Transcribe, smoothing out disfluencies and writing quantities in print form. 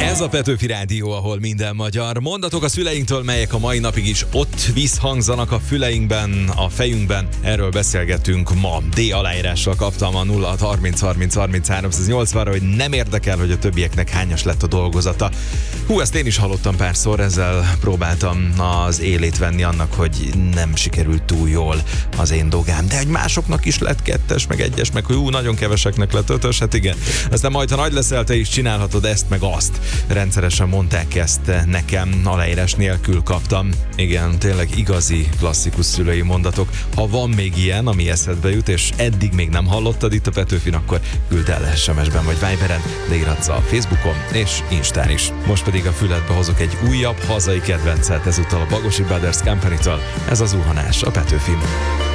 Ez a Petőfi Rádió, ahol minden magyar. Mondatok a szüleinktől, melyek a mai napig is ott visszhangzanak a füleinkben, a fejünkben. Erről beszélgetünk ma. D aláírással kaptam a 0630303380-ra, hogy nem érdekel, hogy a többieknek hányas lett a dolgozata. Ezt én is hallottam párszor, ezzel próbáltam az élét venni annak, hogy nem sikerült túl jól az én dogám. De hogy másoknak is lett 2-es, meg 1-es, meg hogy nagyon keveseknek lett 5-ös, hát igen. Aztán majd, ha nagy leszel, te is csinálhatod ezt, meg azt. Rendszeresen mondták ezt nekem, aláírás nélkül kaptam. Igen, tényleg igazi klasszikus szülői mondatok. Ha van még ilyen, ami eszedbe jut, és eddig még nem hallottad itt a Petőfin, akkor küld el SMS-ben vagy Viberen, de írhatsz a Facebookon és Instán is. Most pedig a füledbe hozok egy újabb hazai kedvencet, ezúttal a Bagosi Brothers Company-től. Ez az Zuhanás a Petőfin.